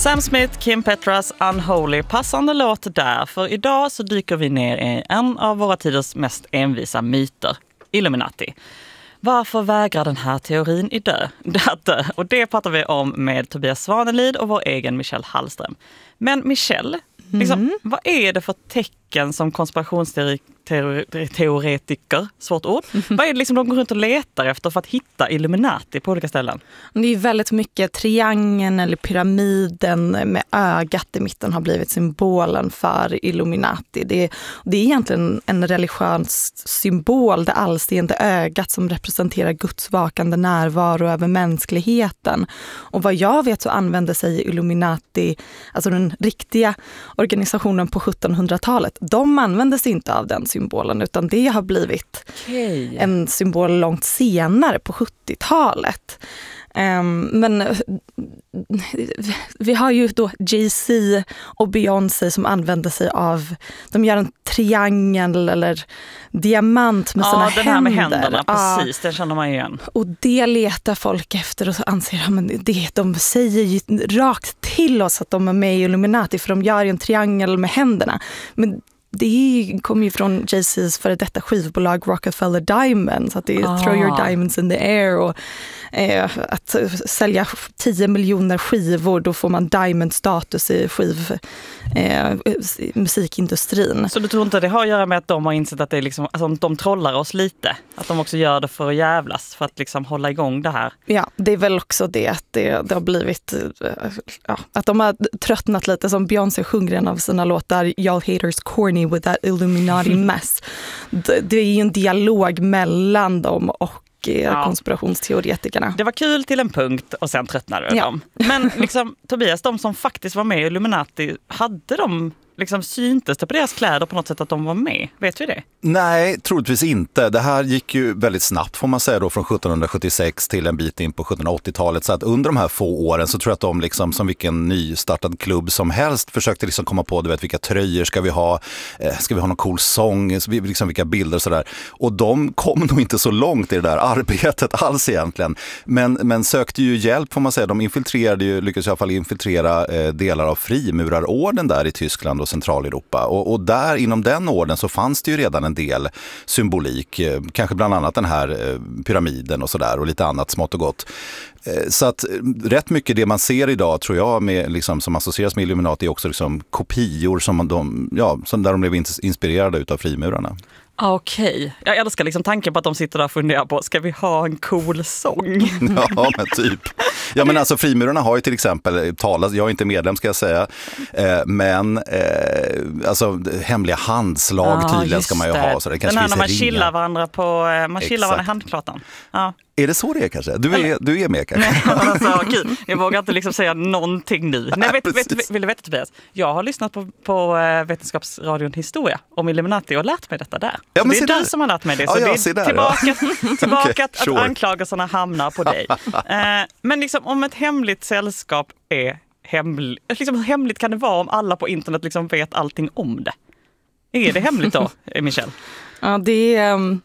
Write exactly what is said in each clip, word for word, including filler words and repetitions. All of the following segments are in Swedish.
Sam Smith, Kim Petras, Unholy, passande låt där. För idag så dyker vi ner i en av våra tiders mest envisa myter, Illuminati. Varför vägrar den här teorin i dö? dö? Och det pratar vi om med Tobias Svanelid och vår egen Michelle Hallström. Men Michelle, mm. liksom, vad är det för tecken som konspirationsteoretiker, svårt ord, mm. vad är det liksom de går runt och letar efter för att hitta Illuminati på olika ställen? Det är väldigt mycket triangeln eller pyramiden med ögat i mitten har blivit symbolen för Illuminati. Det är, det är egentligen en religiös symbol, det allseende ögat som representerar Guds vakande närvaro över mänskligheten. Och vad jag vet så använde sig Illuminati, alltså den riktiga organisationen på sjuttonhundratalet, de använde sig inte av den symbolen, utan det har blivit okay. en symbol långt senare på sjuttiotalet. Um, men vi har ju då Jay-Z och Beyoncé som använder sig av, de gör en triangel eller diamant med sina händer. Ja, den här med händerna, precis, ja. Den känner man igen. Och det letar folk efter och så anser ja, men det, de säger ju rakt till oss att de är med i Illuminati för de gör ju en triangel med händerna. Men det kommer ju från Jay-Z's före detta skivbolag Rockefeller Diamonds, att det är ah. throw your diamonds in the air och eh, att sälja tio miljoner skivor, då får man diamond-status i skiv eh, musikindustrin. Så du tror inte det har att göra med att de har insett att det är liksom, alltså, de trollar oss lite? Att de också gör det för att jävlas, för att liksom hålla igång det här? Ja, det är väl också det att det, det har blivit ja, att de har tröttnat lite, som Beyoncé sjunger en av sina låtar, Y'all haters corny with that Illuminati mess. Det, det är ju en dialog mellan dem och ja. konspirationsteoretikerna. Det var kul till en punkt och sen tröttnade ja. de. Men liksom, Tobias, de som faktiskt var med i Illuminati, hade de liksom syntes det på deras kläder på något sätt att de var med? Vet vi det? Nej, troligtvis inte. Det här gick ju väldigt snabbt får man säga då, från sjuttonhundrasjuttiosex till en bit in på sjuttonhundraåttiotalet. Så att under de här få åren så tror jag att de liksom som vilken nystartad klubb som helst försökte liksom komma på, du vet, vilka tröjor ska vi ha? Eh, ska vi ha någon cool sång? Liksom vilka bilder och sådär. Och de kom nog inte så långt i det där arbetet alls egentligen. Men, men sökte ju hjälp får man säga. De infiltrerade ju, lyckades i alla fall infiltrera eh, delar av frimurarorden där i Tyskland och Centraleuropa. Och, och där inom den orden så fanns det ju redan en del symbolik, eh, kanske bland annat den här eh, pyramiden och sådär och lite annat smått och gott. Eh, så att rätt mycket det man ser idag tror jag med, liksom, som associeras med Illuminati är också liksom kopior som de, ja, som där de blev inspirerade utav frimurarna. Okej. Okay. Jag älskar liksom tanken på att de sitter där och funderar på, ska vi ha en cool sång? Ja, men typ. Ja, men alltså frimurarna har ju till exempel talat, jag är inte medlem ska jag säga, eh, men eh, alltså hemliga handslag ah, tydligen ska man ju ha. Så det kanske den här när man ringa. chillar varandra på, man chillar varandra i handklatan. Ja. Är det så det är kanske? Du är, du är med kanske? Nej, alltså, kul. Jag vågar inte liksom säga någonting nu. Nej, vet, vet, vill du veta Tobias? Jag har lyssnat på, på Vetenskapsradion Historia om Illuminati och lärt mig detta där. Ja, det är du där. som har lärt mig det. Ja, så det är är tillbaka, där, tillbaka okay, att, sure. att anklagelserna hamnar på dig. eh, men liksom, om ett hemligt sällskap är hemligt, liksom, hur hemligt kan det vara om alla på internet liksom vet allting om det? Är det hemligt då, Michelle? Ja, det är... Um...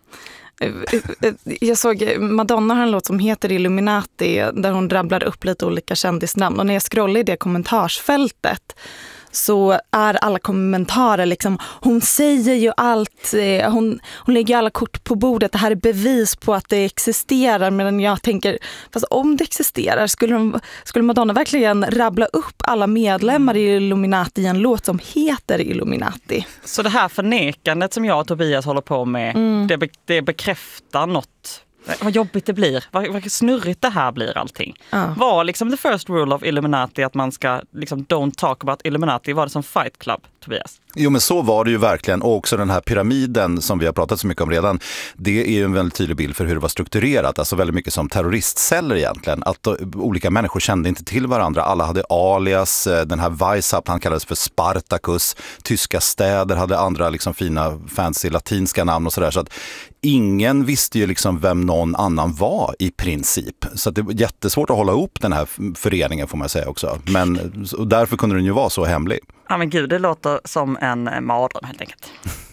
Jag såg Madonna har en låt som heter Illuminati där hon rabblar upp lite olika kändisnamn och när jag scrollar i det kommentarsfältet så är alla kommentarer liksom, hon säger ju allt, hon, hon lägger alla kort på bordet, det här är bevis på att det existerar, medan jag tänker, fast om det existerar, skulle, de, skulle Madonna verkligen rabbla upp alla medlemmar i Illuminati i en låt som heter Illuminati? Så det här förnekandet som jag och Tobias håller på med, mm. det, be, det bekräftar något. Vad jobbigt det blir, vad, vad snurrigt det här blir allting. Uh. Var liksom the first rule of Illuminati att man ska liksom don't talk about Illuminati, var det som Fight Club, Tobias? Jo, men så var det ju verkligen. Och också den här pyramiden som vi har pratat så mycket om redan, det är ju en väldigt tydlig bild för hur det var strukturerat. Alltså väldigt mycket som terroristceller egentligen. Att då, olika människor kände inte till varandra. Alla hade alias, den här Weishaupt, han kallades för Spartacus. Tyska städer hade andra liksom fina, fancy latinska namn och sådär. Så att ingen visste ju liksom vem någon annan var i princip. Så att det var jättesvårt att hålla ihop den här föreningen får man säga också. Men och därför kunde den ju vara så hemlig. Ja men gud, det låter som en mardröm helt enkelt.